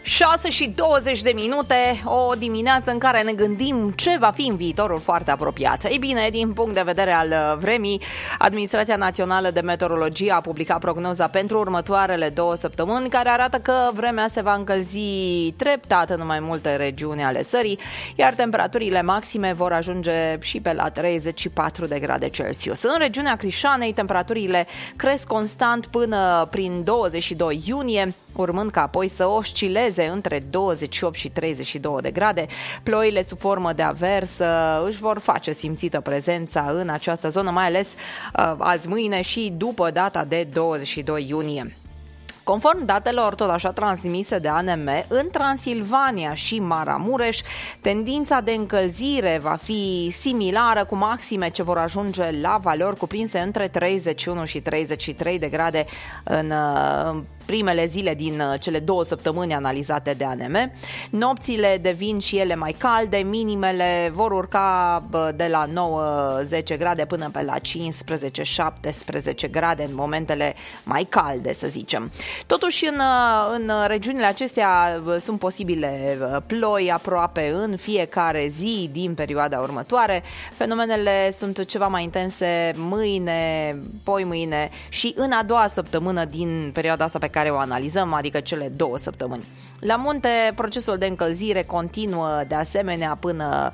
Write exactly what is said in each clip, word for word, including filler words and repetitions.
șase și douăzeci de minute, o dimineață în care ne gândim ce va fi în viitorul foarte apropiat. Ei bine, din punct de vedere al vremii, Administrația Națională de Meteorologie a publicat prognoza pentru următoarele două săptămâni, care arată că vremea se va încălzi treptat în mai multe regiuni ale țării, iar temperaturile maxime vor ajunge și pe la treizeci și patru de grade Celsius. În regiunea Crișanei, temperaturile cresc constant până prin douăzeci și doi iunie, urmând ca apoi să oscileze între douăzeci și opt și treizeci și două de grade. Ploile sub formă de avers își vor face simțită prezența în această zonă, mai ales uh, azi, mâine și după data de douăzeci și doi iunie. Conform datelor tot așa transmise de A N M, în Transilvania și Maramureș, tendința de încălzire va fi similară, cu maxime ce vor ajunge la valori cuprinse între treizeci și unu și treizeci și trei de grade în uh, primele zile din cele două săptămâni analizate de A N M. Nopțile devin și ele mai calde, minimele vor urca de la nouă zece grade până pe la cincisprezece șaptesprezece grade în momentele mai calde, să zicem. Totuși, în, în regiunile acestea sunt posibile ploi aproape în fiecare zi din perioada următoare. Fenomenele sunt ceva mai intense mâine, poi mâine și în a doua săptămână din perioada asta pe care o analizăm, adică cele două săptămâni. La munte, procesul de încălzire continuă de asemenea până,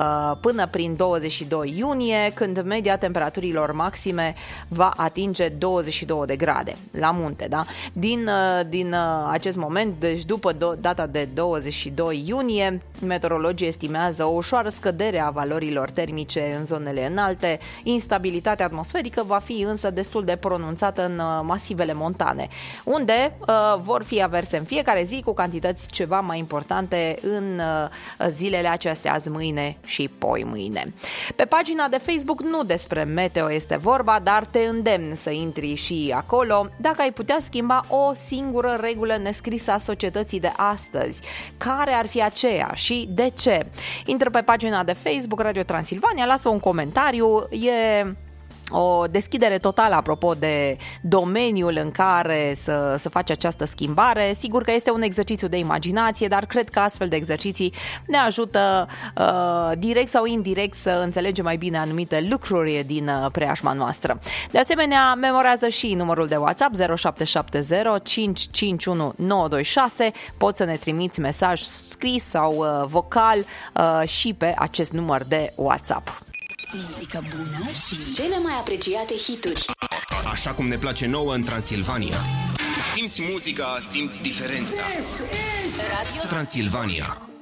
până prin douăzeci și doi iunie, când media temperaturilor maxime va atinge douăzeci și două de grade la munte. Da? Din, din acest moment, deci după data de douăzeci și doi iunie, meteorologii estimează o ușoară scădere a valorilor termice în zonele înalte. Instabilitatea atmosferică va fi însă destul de pronunțată în masivele montane, unde uh, vor fi averse în fiecare zi cu cantități ceva mai importante în uh, zilele acestea, azi, mâine și poi mâine. Pe pagina de Facebook nu despre meteo este vorba, dar te îndemn să intri și acolo. Dacă ai putea schimba o singură regulă nescrisă a societății de astăzi, care ar fi aceea și de ce? Intră pe pagina de Facebook Radio Transilvania, lasă un comentariu, e o deschidere totală apropo de domeniul în care să, să faci această schimbare. Sigur că este un exercițiu de imaginație, dar cred că astfel de exerciții ne ajută uh, direct sau indirect să înțelegem mai bine anumite lucruri din uh, preajma noastră. De asemenea, memorează și numărul de WhatsApp zero șapte șapte zero cinci cinci unu nouă doi șase. Poți să ne trimiți mesaj scris sau uh, vocal uh, și pe acest număr de WhatsApp. Muzică bună și cele mai apreciate hituri. Așa cum ne place nouă în Transilvania. Simți muzica, simți diferența. Radio Transilvania.